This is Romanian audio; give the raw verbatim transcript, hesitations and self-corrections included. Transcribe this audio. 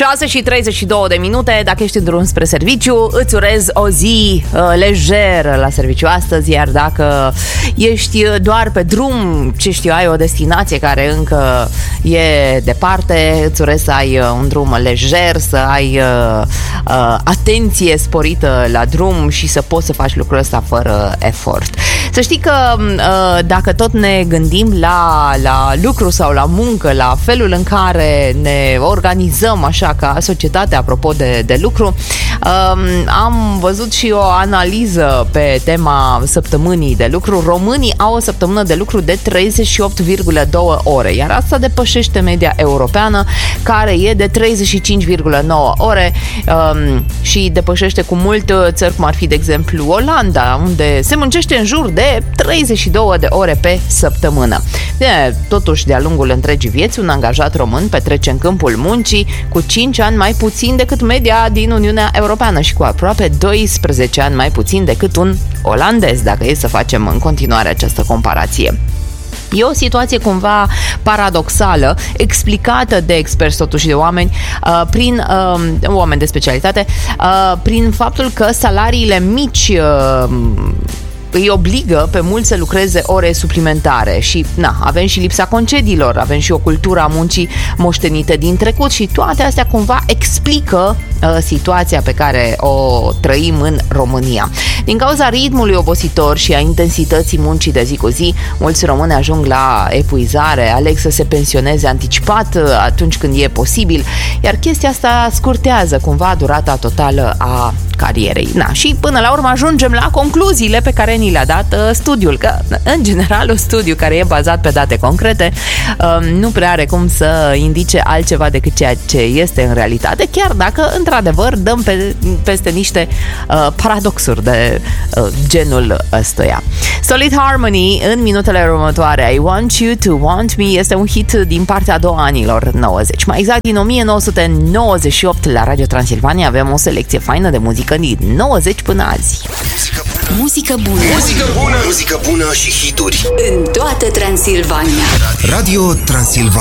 șase și treizeci și două de minute. Dacă ești în drum spre serviciu, îți urez o zi uh, lejeră la serviciu astăzi. Iar dacă ești doar pe drum, ce știu, ai o destinație care încă e departe, îți urez să ai uh, un drum lejer, să ai uh, uh, atenție sporită la drum și să poți să faci lucrul ăsta fără efort. Să știi că uh, dacă tot ne gândim la, la lucru sau la muncă, la felul în care ne organizăm așa ca societate, apropo de, de lucru, um, am văzut și o analiză pe tema săptămânii de lucru. Românii au o săptămână de lucru de treizeci și opt virgulă doi ore, iar asta depășește media europeană, care e de treizeci și cinci virgulă nouă ore um, și depășește cu mult țări cum ar fi, de exemplu, Olanda, unde se muncește în jur de treizeci și două de ore pe săptămână. De, totuși, de-a lungul întregii vieți, un angajat român petrece în câmpul muncii cu cinci ani mai puțin decât media din Uniunea Europeană și cu aproape doisprezece ani mai puțin decât un olandez, dacă e să facem în continuare această comparație. E o situație cumva paradoxală, explicată de experți, totuși de oameni, uh, prin uh, oameni de specialitate, uh, prin faptul că salariile mici uh, îi obligă pe mulți să lucreze ore suplimentare și na, avem și lipsa concediilor, avem și o cultură a muncii moștenite din trecut și toate astea cumva explică uh, situația pe care o trăim în România. Din cauza ritmului obositor și a intensității muncii de zi cu zi, mulți români ajung la epuizare, aleg să se pensioneze anticipat uh, atunci când e posibil, iar chestia asta scurtează cumva durata totală a carierei. Na, și până la urmă ajungem la concluziile pe care ni le-a dat uh, studiul, că în general un studiu care e bazat pe date concrete uh, nu prea are cum să indice altceva decât ceea ce este în realitate, chiar dacă într-adevăr dăm pe, peste niște uh, paradoxuri de uh, genul ăstuia. Solid Harmony în minutele următoare. I Want You To Want Me este un hit din partea a doua anilor nouăzeci, mai exact din o mie nouă sute nouăzeci și opt. La Radio Transilvania avem o selecție faină de muzică din nouăzeci până azi. Muzică bună. Muzică bună. Muzică bună și hituri în toată Transilvania. Radio Transilvania.